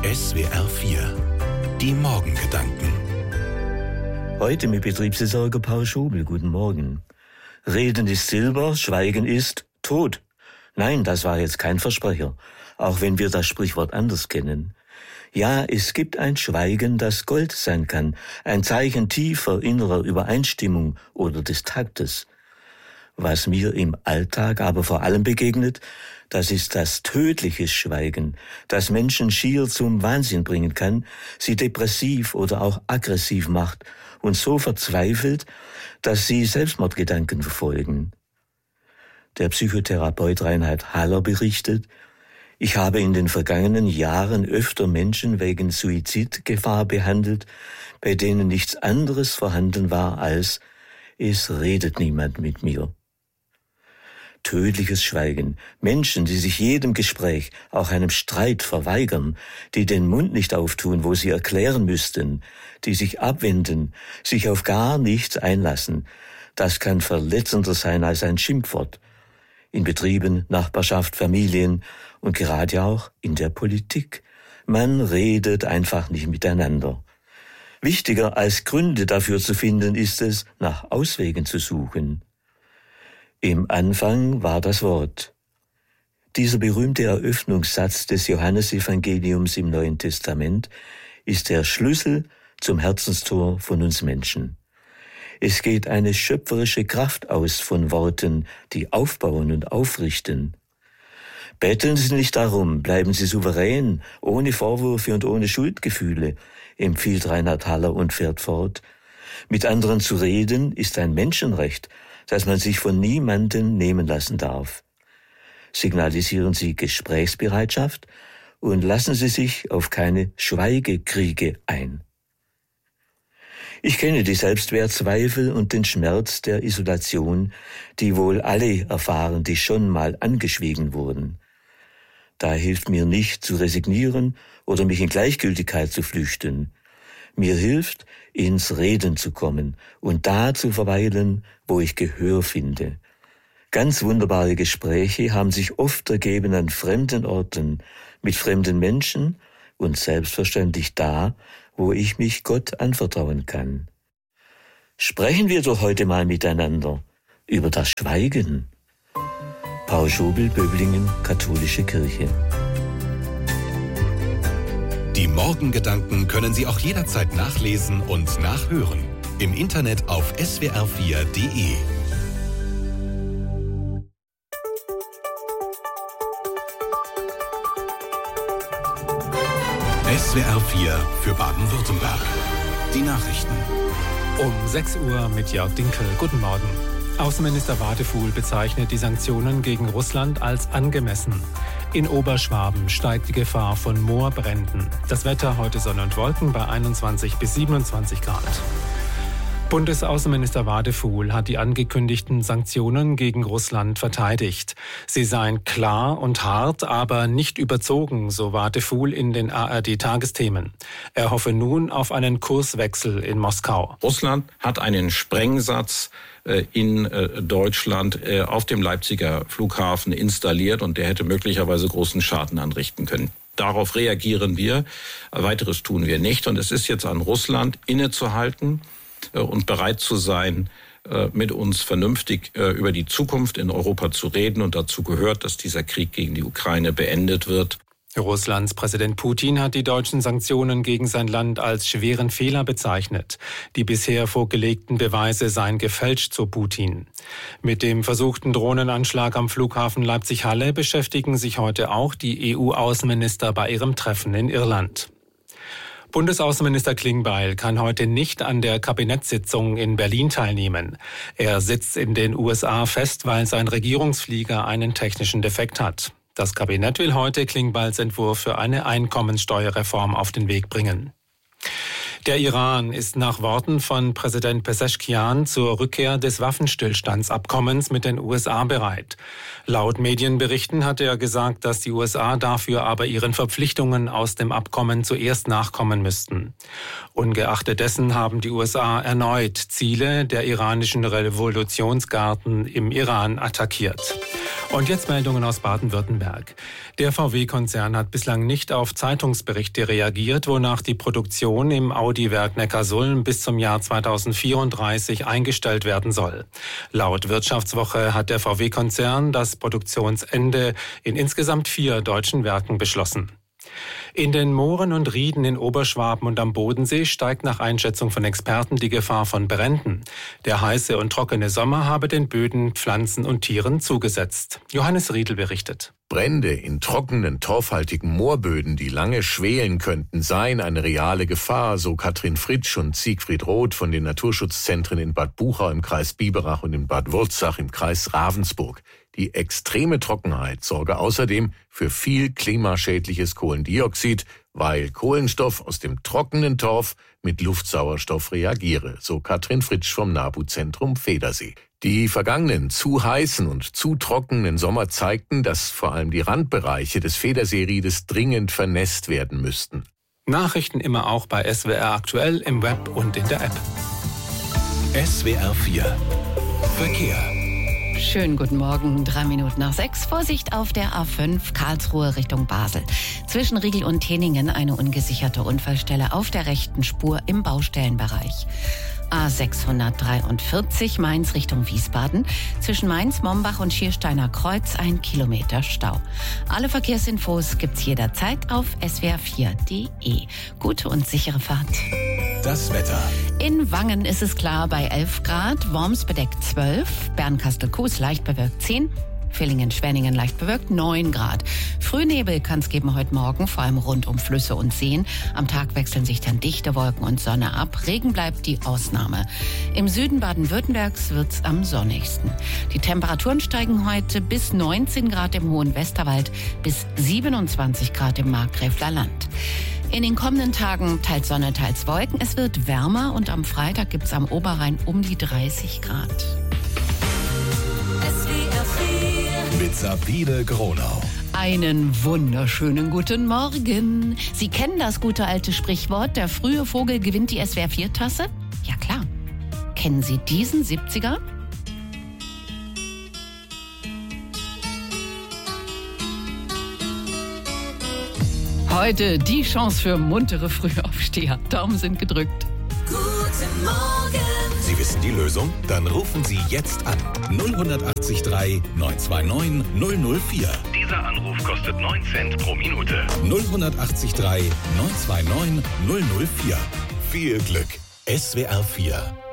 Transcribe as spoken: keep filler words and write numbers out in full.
S W R vier. Die Morgengedanken. Heute mit Betriebsversorger Paul Schobel. Guten Morgen. Reden ist Silber, Schweigen ist Tod. Nein, das war jetzt kein Versprecher, auch wenn wir das Sprichwort anders kennen. Ja, es gibt ein Schweigen, das Gold sein kann, ein Zeichen tiefer innerer Übereinstimmung oder des Taktes. Was mir im Alltag aber vor allem begegnet, das ist das tödliche Schweigen, das Menschen schier zum Wahnsinn bringen kann, sie depressiv oder auch aggressiv macht und so verzweifelt, dass sie Selbstmordgedanken verfolgen. Der Psychotherapeut Reinhard Haller berichtet, ich habe in den vergangenen Jahren öfter Menschen wegen Suizidgefahr behandelt, bei denen nichts anderes vorhanden war als, es redet niemand mit mir. Tödliches Schweigen. Menschen, die sich jedem Gespräch, auch einem Streit verweigern, die den Mund nicht auftun, wo sie erklären müssten, die sich abwenden, sich auf gar nichts einlassen. Das kann verletzender sein als ein Schimpfwort. In Betrieben, Nachbarschaft, Familien und gerade auch in der Politik. Man redet einfach nicht miteinander. Wichtiger als Gründe dafür zu finden, ist es, nach Auswegen zu suchen. Im Anfang war das Wort. Dieser berühmte Eröffnungssatz des Johannesevangeliums im Neuen Testament ist der Schlüssel zum Herzenstor von uns Menschen. Es geht eine schöpferische Kraft aus von Worten, die aufbauen und aufrichten. Betteln Sie nicht darum, bleiben Sie souverän, ohne Vorwürfe und ohne Schuldgefühle, empfiehlt Reinhard Haller und fährt fort. Mit anderen zu reden ist ein Menschenrecht, das man sich von niemandem nehmen lassen darf. Signalisieren Sie Gesprächsbereitschaft und lassen Sie sich auf keine Schweigekriege ein. Ich kenne die Selbstwertzweifel und den Schmerz der Isolation, die wohl alle erfahren, die schon mal angeschwiegen wurden. Da hilft mir nicht zu resignieren oder mich in Gleichgültigkeit zu flüchten. Mir hilft, ins Reden zu kommen und da zu verweilen, wo ich Gehör finde. Ganz wunderbare Gespräche haben sich oft ergeben an fremden Orten, mit fremden Menschen und selbstverständlich da, wo ich mich Gott anvertrauen kann. Sprechen wir doch heute mal miteinander über das Schweigen. Paul Schobel, Böblingen, Katholische Kirche. Die Morgengedanken können Sie auch jederzeit nachlesen und nachhören. Im Internet auf S W R vier Punkt de. S W R vier für Baden-Württemberg. Die Nachrichten. Um sechs Uhr mit Jörg Dinkel. Guten Morgen. Außenminister Wadefuhl bezeichnet die Sanktionen gegen Russland als angemessen. In Oberschwaben steigt die Gefahr von Moorbränden. Das Wetter heute Sonne und Wolken bei einundzwanzig bis siebenundzwanzig Grad. Bundesaußenminister Wadefuhl hat die angekündigten Sanktionen gegen Russland verteidigt. Sie seien klar und hart, aber nicht überzogen, so Wadefuhl in den A R D-Tagesthemen. Er hoffe nun auf einen Kurswechsel in Moskau. Russland hat einen Sprengsatz in Deutschland auf dem Leipziger Flughafen installiert und der hätte möglicherweise großen Schaden anrichten können. Darauf reagieren wir. Weiteres tun wir nicht. Und es ist jetzt an Russland, innezuhalten und bereit zu sein, mit uns vernünftig über die Zukunft in Europa zu reden. Und dazu gehört, dass dieser Krieg gegen die Ukraine beendet wird. Russlands Präsident Putin hat die deutschen Sanktionen gegen sein Land als schweren Fehler bezeichnet. Die bisher vorgelegten Beweise seien gefälscht, so Putin. Mit dem versuchten Drohnenanschlag am Flughafen Leipzig-Halle beschäftigen sich heute auch die E U-Außenminister bei ihrem Treffen in Irland. Bundesaußenminister Klingbeil kann heute nicht an der Kabinettssitzung in Berlin teilnehmen. Er sitzt in den U S A fest, weil sein Regierungsflieger einen technischen Defekt hat. Das Kabinett will heute Klingbeils Entwurf für eine Einkommensteuerreform auf den Weg bringen. Der Iran ist nach Worten von Präsident Peseschkian zur Rückkehr des Waffenstillstandsabkommens mit den U S A bereit. Laut Medienberichten hat er gesagt, dass die U S A dafür aber ihren Verpflichtungen aus dem Abkommen zuerst nachkommen müssten. Ungeachtet dessen haben die U S A erneut Ziele der iranischen Revolutionsgarden im Iran attackiert. Und jetzt Meldungen aus Baden-Württemberg. Der V W-Konzern hat bislang nicht auf Zeitungsberichte reagiert, wonach die Produktion im Audi-Werk Neckarsulm bis zum Jahr zweitausendvierunddreißig eingestellt werden soll. Laut Wirtschaftswoche hat der V W-Konzern das Produktionsende in insgesamt vier deutschen Werken beschlossen. In den Mooren und Rieden in Oberschwaben und am Bodensee steigt nach Einschätzung von Experten die Gefahr von Bränden. Der heiße und trockene Sommer habe den Böden, Pflanzen und Tieren zugesetzt. Johannes Riedl berichtet. Brände in trockenen, torfhaltigen Moorböden, die lange schwelen könnten, seien eine reale Gefahr, so Katrin Fritsch und Siegfried Roth von den Naturschutzzentren in Bad Buchau im Kreis Biberach und in Bad Wurzach im Kreis Ravensburg. Die extreme Trockenheit sorge außerdem für viel klimaschädliches Kohlendioxid, weil Kohlenstoff aus dem trockenen Torf mit Luftsauerstoff reagiere, so Katrin Fritsch vom NABU-Zentrum Federsee. Die vergangenen zu heißen und zu trockenen Sommer zeigten, dass vor allem die Randbereiche des Federseeriedes dringend vernässt werden müssten. Nachrichten immer auch bei S W R aktuell im Web und in der App. S W R vier Verkehr. Schönen guten Morgen, drei Minuten nach sechs. Vorsicht auf der A fünf Karlsruhe Richtung Basel. Zwischen Riegel und Teningen eine ungesicherte Unfallstelle auf der rechten Spur im Baustellenbereich. A sechshundertdreiundvierzig Mainz Richtung Wiesbaden. Zwischen Mainz, Mombach und Schiersteiner Kreuz ein Kilometer Stau. Alle Verkehrsinfos gibt's jederzeit auf S W R vier Punkt D E. Gute und sichere Fahrt. Das Wetter. In Wangen ist es klar bei elf Grad, Worms bedeckt zwölf, Bernkastel-Kues leicht bewölkt zehn, Villingen-Schwenningen leicht bewölkt neun Grad. Frühnebel kann es geben heute Morgen, vor allem rund um Flüsse und Seen. Am Tag wechseln sich dann dichte Wolken und Sonne ab. Regen bleibt die Ausnahme. Im Süden Baden-Württembergs wird's am sonnigsten. Die Temperaturen steigen heute bis neunzehn Grad im hohen Westerwald, bis siebenundzwanzig Grad im Markgräfler Land. In den kommenden Tagen teils Sonne, teils Wolken. Es wird wärmer und am Freitag gibt's am Oberrhein um die dreißig Grad. Mit Sabine Gronau. Einen wunderschönen guten Morgen. Sie kennen das gute alte Sprichwort, der frühe Vogel gewinnt die S W R vier Tasse? Ja klar. Kennen Sie diesen siebziger? Heute die Chance für muntere Frühaufsteher. Daumen sind gedrückt. Guten Morgen. Sie wissen die Lösung? Dann rufen Sie jetzt an. null acht drei neun zwei neun null null vier. Dieser Anruf kostet neun Cent pro Minute. null acht drei neun zwei neun null null vier. Viel Glück. S W R vier